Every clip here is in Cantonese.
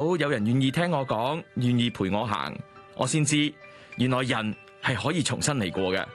到有人願意聽我講，願意陪我行，我先知原來人係可以重新嚟過嘅。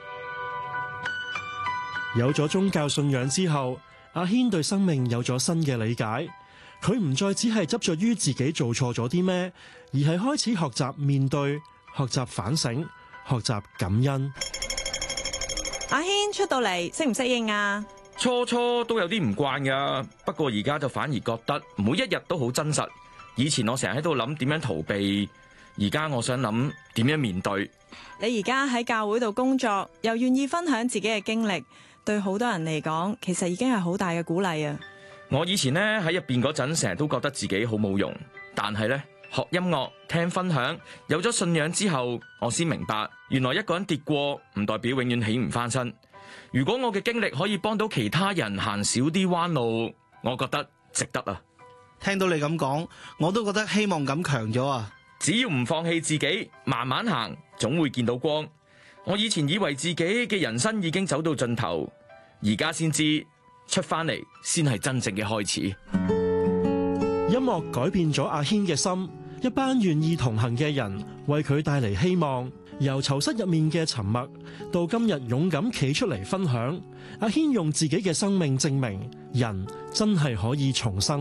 有咗宗教信仰之後，阿軒對生命有咗新嘅理解。佢唔再只係執着於自己做錯咗啲咩，而係開始學習面對、學習反省、學習感恩。 阿軒出到嚟適唔適應啊？ 初初都有啲唔慣噶，不過而家就反而覺得每一日都好真實。以前我成日喺度諗點樣逃避，而家我想諗點樣面對。 你而家喺教會度工作，又願意分享自己嘅經歷，對好多人嚟講，其實已經係好大嘅鼓勵啊！ 我以前呢喺入邊嗰陣，成日都覺得自己好冇用，但係呢，學音樂、聽分享，有咗信仰之後，我先明白，原來一個人跌過，唔代表永遠起唔翻身。如果我嘅經歷可以幫到其他人行少啲彎路，我覺得值得啊！ 聽到你咁講，我都覺得希望感強咗啊！ 只要唔放棄自己，慢慢行，總會見到光。我以前以為自己嘅人生已經走到盡頭，而家先知出翻嚟先係真正嘅開始。 音樂改變咗阿軒嘅心，一班願意同行嘅人為佢帶嚟希望。由囚室入面嘅沉默，到今日勇敢企出嚟分享，阿軒用自己嘅生命證明，人真係可以重生。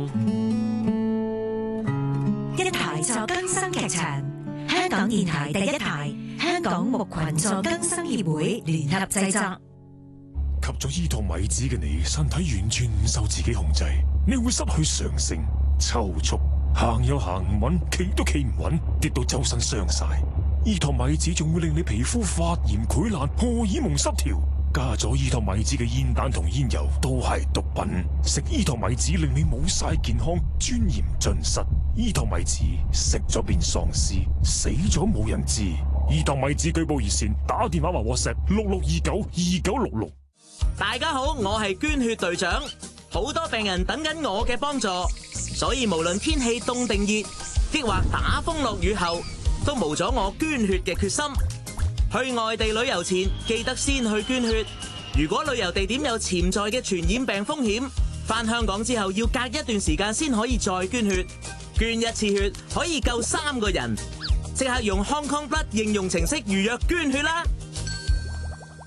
一台助更生劇場，香港電台第一台，香港牧群助更生協會聯合製作。 吸咗依托米子嘅你，身體完全唔受自己控制，你會失去常性、抽搐，行又行唔穩，企都企唔穩，跌到周身傷晒。依托米子仲會令你皮膚發炎、潰爛、荷爾蒙失調。加咗依托米子嘅煙彈同煙油都係毒品。食依托米子令你冇晒健康，尊嚴盡失。依托米子食咗變喪屍，死咗冇人知。依托米子舉報熱線，打電話或 WhatsApp 66292966。 大家好，我係捐血隊長，好多病人等緊我嘅幫助，所以無論天氣凍定熱，抑或打風落雨後，都無咗我捐血嘅決心。去外地旅遊前，記得先去捐血。如果旅遊地點有潛在嘅傳染病風險，返香港之後要隔一段時間先可以再捐血。捐一次血可以救3個人，即刻用 Hong Kong Blood 應用程式預約捐血啦！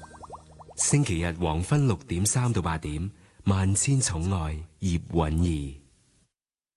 星期日黃昏6點3到8點，萬千寵愛葉韻儀。